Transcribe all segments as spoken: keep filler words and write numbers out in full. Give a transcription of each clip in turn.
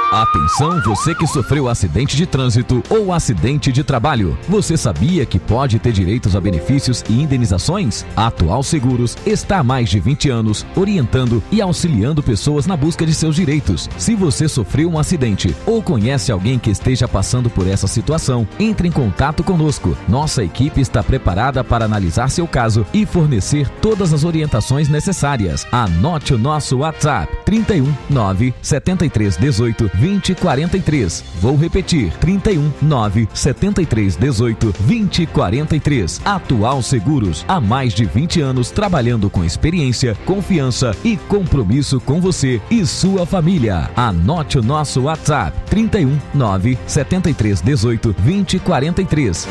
Atenção, você que sofreu acidente de trânsito ou acidente de trabalho. Você sabia que pode ter direitos a benefícios e indenizações? A Atual Seguros está há mais de vinte anos orientando e auxiliando pessoas na busca de seus direitos. Se você sofreu um acidente ou conhece alguém que esteja passando por essa situação, entre em contato conosco. Nossa equipe está preparada para analisar seu caso e fornecer todas as orientações necessárias. Anote o nosso WhatsApp: trinta e um, nove, setenta e três, dezoito, vinte, quarenta e três. Vou repetir: trinta e um, nove, setenta e três, dezoito, vinte, quarenta e três. Atual Seguros, há mais de vinte anos trabalhando com experiência, confiança e compromisso com você e sua família. Anote o nosso WhatsApp: trinta e um, nove, setenta e três, dezoito, vinte, quarenta e três.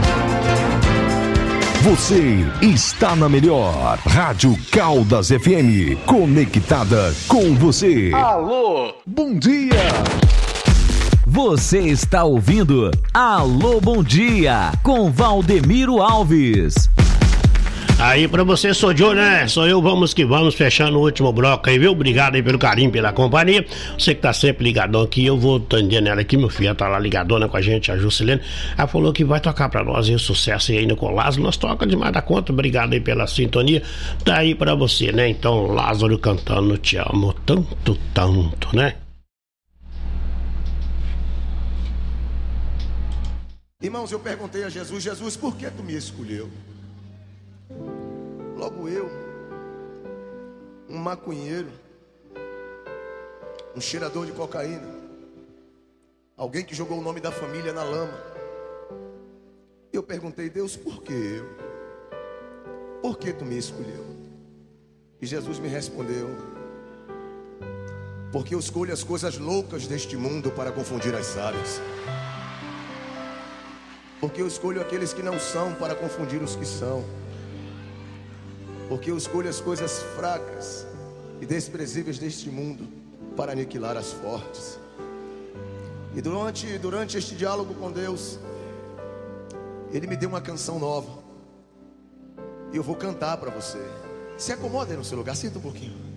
Você está na melhor Rádio Caldas F M, conectada com você. Alô, bom dia. Você está ouvindo Alô, bom dia, com Valdemiro Alves. Aí pra você, sou Joe, né? Sou eu, vamos que vamos, fechando o último bloco aí, viu? Obrigado aí pelo carinho, pela companhia. Você que tá sempre ligadão aqui, eu vou atendendo ela aqui, meu filho, ela tá lá ligadona com a gente, a Juscelene. Ela falou que vai tocar pra nós aí o sucesso aí no Lázaro. Nós toca demais da conta, obrigado aí pela sintonia. Tá aí pra você, né? Então, Lázaro cantando Te Amo Tanto, Tanto, né? Irmãos, eu perguntei a Jesus: Jesus, por que tu me escolheu? Logo eu, um maconheiro, um cheirador de cocaína, alguém que jogou o nome da família na lama. Eu perguntei: Deus, por que eu? Por que tu me escolheu? E Jesus me respondeu: porque eu escolho as coisas loucas deste mundo para confundir as sábias. Porque eu escolho aqueles que não são para confundir os que são. Porque eu escolho as coisas fracas e desprezíveis deste mundo para aniquilar as fortes. E durante, durante este diálogo com Deus, Ele me deu uma canção nova. E eu vou cantar para você. Se acomode aí no seu lugar, senta um pouquinho.